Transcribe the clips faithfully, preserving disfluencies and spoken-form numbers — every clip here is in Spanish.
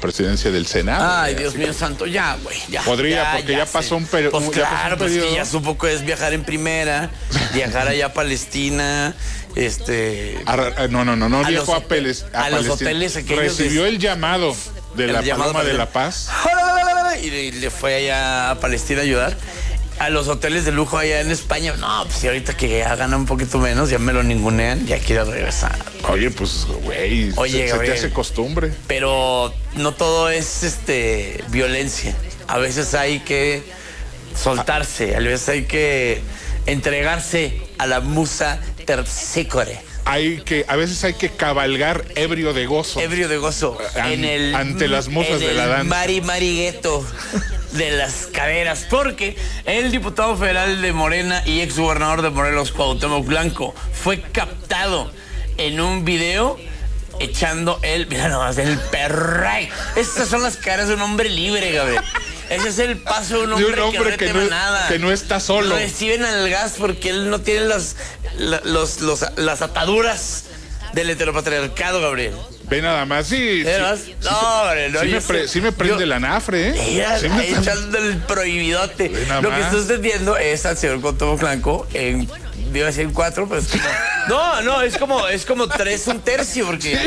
presidencia del Senado. Ay, Dios mío santo, ya, güey, ya. Podría, ya, porque ya, ya pasó un periodo. Pues claro, pues que ya supo que es viajar en primera, viajar allá a Palestina, este... A, no, no, no, no a viajó los, a, Peles, a, a Palestina. los hoteles aquellos. Recibió de, el llamado de la Paloma de la Paz. Y le, le fue allá a Palestina a ayudar. A los hoteles de lujo allá en España. No, pues si ahorita que ya gana un poquito menos, ya me lo ningunean, ya quiere regresar. Oye, pues, güey, Oye, se, se te hace costumbre. Pero no todo es este violencia. A veces hay que soltarse, a veces hay que entregarse a la musa terpsícore. Hay que, a veces hay que cabalgar ebrio de gozo. Ebrio de gozo. An, en el, ante las musas en de la el danza. Mari Marigueto de las caderas. Porque el diputado federal de Morena y exgobernador de Morelos, Cuauhtémoc Blanco, fue captado en un video echando el, mira nomás, el perray. Estas son las caras de un hombre libre, Gabriel. Ese es el paso de un hombre, de un hombre que, no, que, no, nada. que no está solo. Lo reciben al gas porque él no tiene las, los, los, las ataduras del heteropatriarcado, Gabriel. Ve nada más, sí. sí no, Gabriel, no, sí, me pre, sí me prende yo, la nafre, ¿eh? Mira, sí me echando el prohibidote. Lo que está usted viendo es al señor Cuauhtémoc Blanco en, iba a decir cuatro, pero es como... No, no, es como, es como tres, un tercio, porque...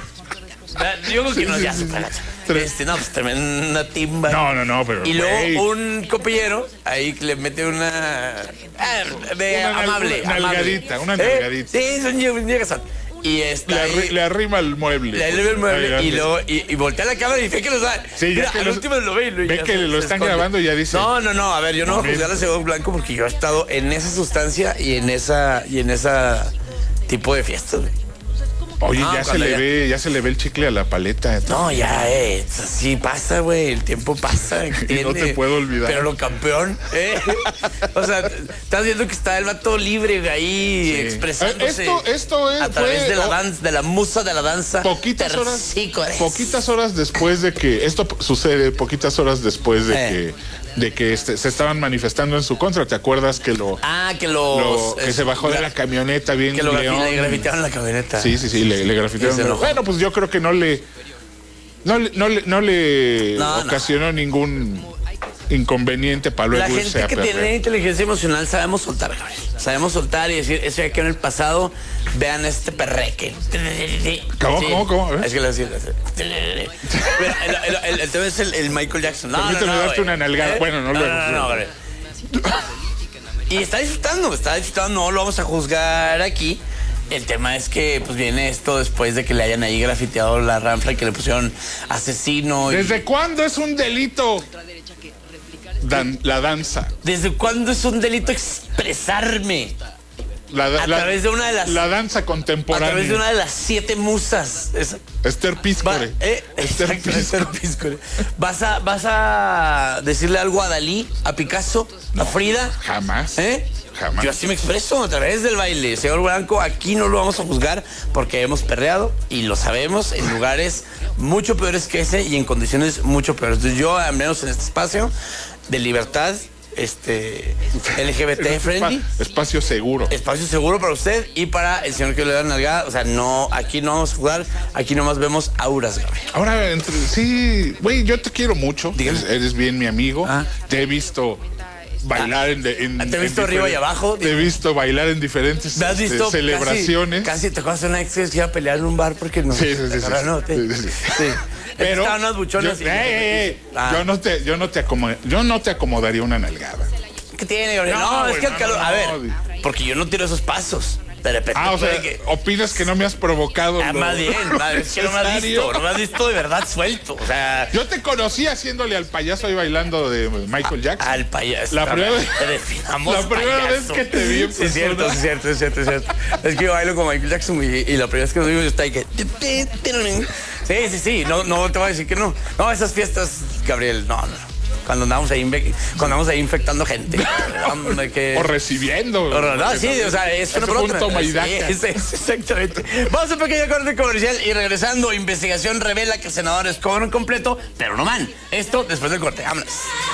Yo creo que sí, no, ya sí, supera. Sí. Este, no, pues tremenda timba. No, no, no, pero. Y luego wey. un compañero ahí le mete una. Ah, de una amable. Una nalgadita, amable. una nalgadita. Eh, sí, son llegas. Y está le, ahí, arri le arrima el mueble. Le arrima el mueble ay, y luego y, y voltea la cámara y dice que lo sabe. Sí, Mira, ya que al los, último lo ve y lo, ve que lo están grabando y ya dice. No, no, no, a ver, yo no voy a juzgar a Sebastián Blanco porque yo he estado en esa sustancia y en esa y en esa tipo de fiestas. Oye, no, ya se le ya... ve, ya se le ve el chicle a la paleta. No, ya, eh, sí pasa, güey, el tiempo pasa. Y no te puedo olvidar. Pero lo campeón, eh. O sea, estás viendo que está el vato libre ahí, sí, expresándose. Esto, esto es, a través fue, de la danza, de la musa de la danza. Poquitas horas, poquitas horas después de que, esto sucede poquitas horas después de eh. que de que este, se estaban manifestando en su contra. ¿Te acuerdas que lo... Ah, que los, lo que es, se bajó de la camioneta bien que lo león. Le grafitearon la camioneta. Sí, sí, sí, le, le grafitearon. Bueno, pues yo creo que no le... No le, no le, no le no, ocasionó no. ningún inconveniente para luego irse a perder. La gente que tiene inteligencia emocional sabemos soltar, Gabriel. Sabemos soltar y decir, eso ya quedó en el pasado, vean este perreque. ¿Cómo, sí. cómo, cómo? Es que lo decía. el, el, el, el tema es el, el Michael Jackson. No, Permíteme no, no, darte una nalgada. ¿Eh? Bueno, no, no luego. No, no, no, no, y está disfrutando, está disfrutando, no lo vamos a juzgar aquí. El tema es que pues viene esto después de que le hayan ahí grafiteado la ranfla y que le pusieron asesino. ¿Desde y... cuándo es un delito Dan, la danza? ¿Desde cuándo es un delito expresarme? La, a la, través de una de las... La danza contemporánea. A través de una de las siete musas. Es, Esther Píscore. Va, eh, Esther exacto, Píscore. Esther Píscore. ¿Vas a, ¿Vas a decirle algo a Dalí, a Picasso, no, a Frida? Jamás. ¿Eh? Jamás. Yo así me expreso a través del baile. Señor Blanco, aquí no lo vamos a juzgar porque hemos perreado y lo sabemos en lugares mucho peores que ese y en condiciones mucho peores. Entonces yo, al menos en este espacio de libertad, este L G B T friendly, espacio seguro, espacio seguro para usted y para el señor que le da nalgada. O sea, no, aquí no vamos a jugar, aquí nomás vemos auras, Gabriel. Ahora, entre, sí, güey, yo te quiero mucho. Dígame. Eres, eres bien mi amigo. Ah. Te he visto bailar ah, en, en te he visto en arriba y abajo. Te he visto bailar en diferentes ¿Me has visto este, celebraciones. Casi, casi te acuerdas de una ex que iba a pelear en un bar porque no. Sí, sí, sí. sí, no, te, sí, sí. sí. Pero estaban unas buchonas. Yo, y, ey, ey, ah. yo no te, yo no te acomod, yo no te acomodaría una nalgada. ¿Qué tiene, Gabriel? No, no, es que el calor. No, a ver, porque yo no tiro esos pasos. De repente. Ah, o sea, que... opinas que no me has provocado. Ah, lo... más bien, más bien, es que no me has visto, no me has visto de verdad suelto. O sea. Yo te conocí haciéndole al payaso ahí bailando de Michael Jackson. Al payaso. La primera vez. Definamos La primera payaso. vez que te vi. Sí, es cierto, es cierto, es cierto, es cierto. Es que yo bailo con Michael Jackson y, y la primera vez que nos vimos yo estaba ahí que. Sí, sí, sí. No, no te voy a decir que no. No, esas fiestas, Gabriel, no, no. Cuando andamos ahí, cuando andamos ahí infectando gente. que... O recibiendo. O, no, sí, o sea, es una broma. Toma y daca. Sí, es, es, exactamente. Vamos a un pequeño corte comercial y regresando, investigación revela que senadores cobran completo, pero no man. Esto después del corte. Vámonos.